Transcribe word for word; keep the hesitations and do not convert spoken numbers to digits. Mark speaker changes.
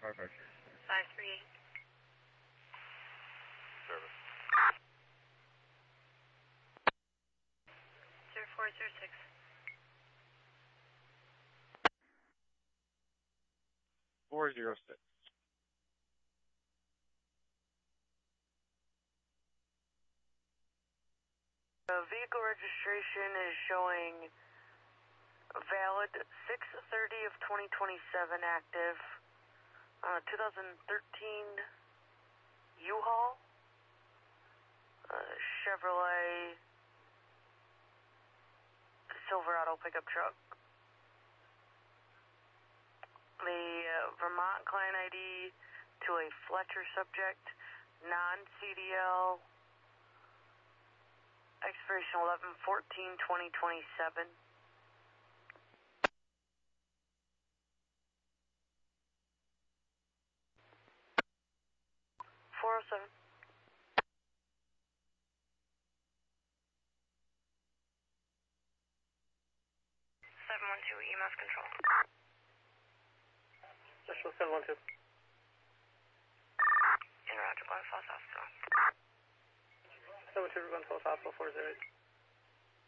Speaker 1: Perfect.
Speaker 2: five three eight.
Speaker 3: Service.
Speaker 2: zero four zero six.
Speaker 1: four zero six.
Speaker 4: The vehicle registration is showing valid six thirty of twenty twenty-seven active. Uh, twenty thirteen U-Haul. Uh, Chevrolet Silverado pickup truck. The uh, Vermont client I D to a Fletcher subject, non-C D L, expiration eleven fourteen twenty twenty-seven. four oh seven.
Speaker 2: seven one two, E M S control.
Speaker 4: Special seven one two.
Speaker 2: In route to Glen Falls Hospital.
Speaker 4: seven two, Glen Falls Hospital, four zero eight.